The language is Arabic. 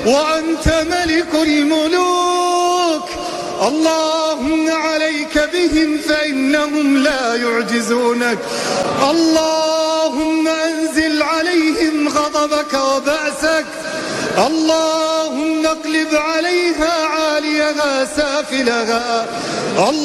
وأنت ملك الملوك. اللهم عليك بهم فإنهم لا يعجزونك. اللهم أنزل عليهم غضبك وبأسك. اللهم اقلب عليها عاليها سافلها.